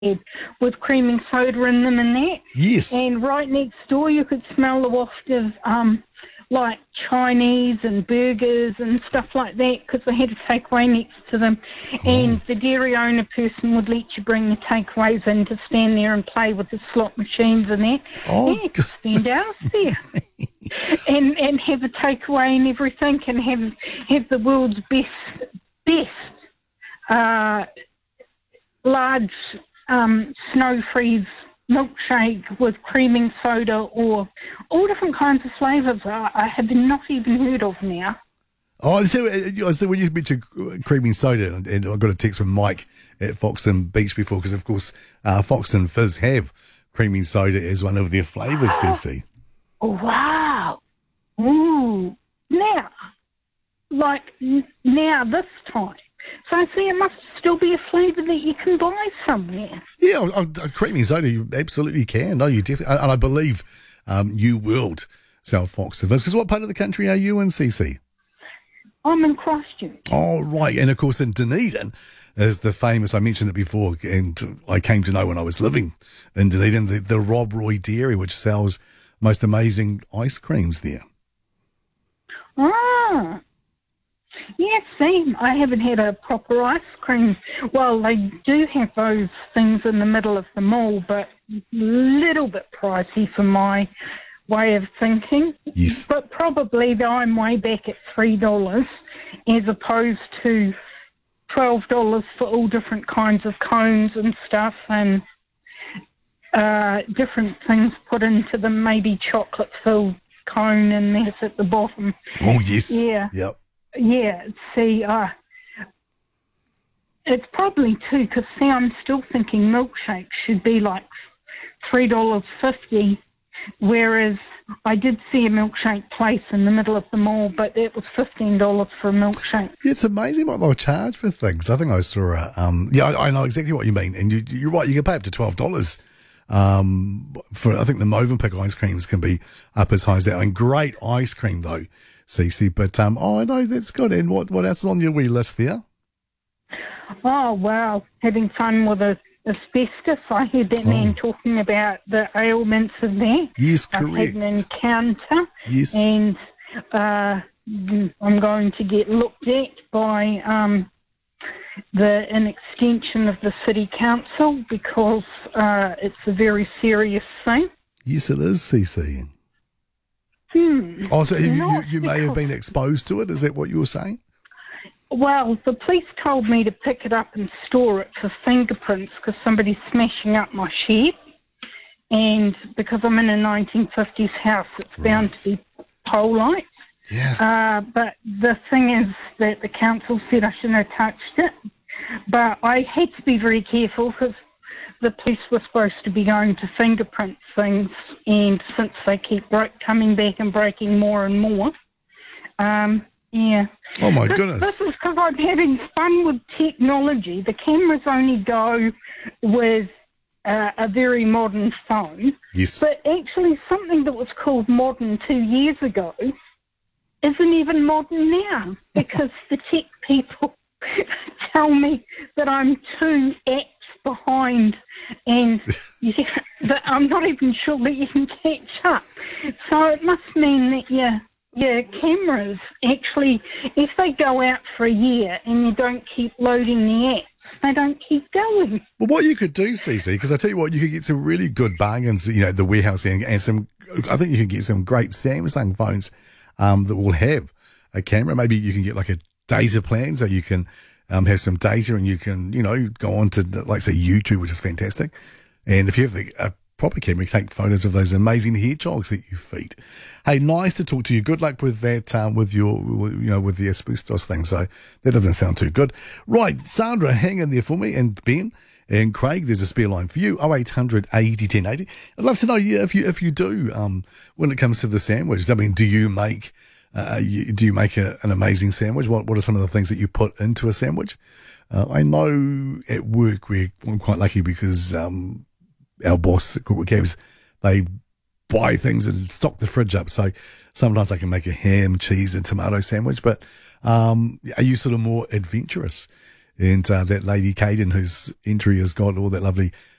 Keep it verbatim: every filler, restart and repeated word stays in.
with cream and soda in them and that. Yes. And right next door you could smell the waft of um, like Chinese and burgers and stuff like that because they had a takeaway next to them. Oh. And the dairy owner person would let you bring the takeaways in to stand there and play with the slot machines and that. Oh, yeah, to spend hours there. and and have a takeaway and everything and have have the world's best, best uh, large um, snow freeze milkshake with creaming soda or all different kinds of flavours I, I have not even heard of now. Oh, so, so when you mentioned creaming soda, and, and I got a text from Mike at Foxton Beach before, because of course uh, Foxton Fizz have creaming soda as one of their flavours, Cece. Oh, wow. Ooh. Now, like now this time. So I see it must still be a flavour that you can buy somewhere. Yeah, oh, oh, creaming soda, you absolutely can. No, you definitely, and I believe um, you will sell Foxton Fizz. Because what part of the country are you in, Cece? I'm in Christchurch. Oh, right. And of course in Dunedin is the famous, I mentioned it before, and I came to know when I was living in Dunedin, the, the Rob Roy Dairy, which sells most amazing ice creams there. Ah. Yes, see, I haven't had a proper ice cream. Well, they do have those things in the middle of the mall, but a little bit pricey for my way of thinking. Yes. But probably I'm way back at three dollars as opposed to twelve dollars for all different kinds of cones and stuff and uh, different things put into them, maybe chocolate-filled cone and that's at the bottom. Oh, yes. Yeah. Yep. Yeah, see, uh, it's probably too, because see, I'm still thinking milkshakes should be like three dollars fifty, whereas I did see a milkshake place in the middle of the mall, but it was fifteen dollars for a milkshake. Yeah, it's amazing what they'll charge for things. I think I saw a, um, yeah, I, I know exactly what you mean, and you, you're right, you can pay up to twelve dollars. Um, for, I think the Movenpick ice creams can be up as high as that. I mean, great ice cream though, Cece, but, um, oh, no, that's good. And what, what else is on your wee list there? Oh, wow. Having fun with a, asbestos. I heard that oh. man talking about the ailments of that. Yes, correct. I've had an encounter. Yes. And uh, I'm going to get looked at by um, the an extension of the City Council because uh, it's a very serious thing. Yes, it is, Cece. Hmm. Oh, so you, you, you may because, have been exposed to it? Is that what you were saying? Well, the police told me to pick it up and store it for fingerprints because somebody's smashing up my shed. And because I'm in a nineteen fifties house, it's right. bound to be pole lights. Yeah. Uh, but the thing is that the council said I shouldn't have touched it. But I had to be very careful because the police were supposed to be going to fingerprint things, and since they keep break, coming back and breaking more and more, um, yeah. Oh, my this, goodness. This is because I'm having fun with technology. The cameras only go with uh, a very modern phone. Yes. But actually something that was called modern two years ago isn't even modern now because the tech people tell me that I'm two apps behind and yeah, that I'm not even sure that you can catch up. So it must mean that your, your cameras actually, if they go out for a year and you don't keep loading the apps, they don't keep going. Well, what you could do, Cece, because I tell you what, you could get some really good bargains, you know, at the warehouse and, and some, I think you can get some great Samsung phones um, that will have a camera. Maybe you can get like a data plan so you can um, have some data and you can, you know, go on to, like, say, YouTube, which is fantastic. And if you have the, a proper camera, you take photos of those amazing hedgehogs that you feed. Hey, nice to talk to you. Good luck with that, um, with your, you know, with the asbestos thing. So that doesn't sound too good. Right, Sandra, hang in there for me, and Ben and Craig, there's a spare line for you, oh eight hundred eighty ten eighty. I'd love to know yeah, if you if you do, um, when it comes to the sandwiches. I mean, do you make uh, you, do you make a, an amazing sandwich? What what are some of the things that you put into a sandwich? Uh, I know at work we're, we're quite lucky because um, our boss at Corporate Cabs, they buy things and stock the fridge up. So sometimes I can make a ham, cheese, and tomato sandwich. But um, are you sort of more adventurous and uh, that lady Caden, whose entry has got all that lovely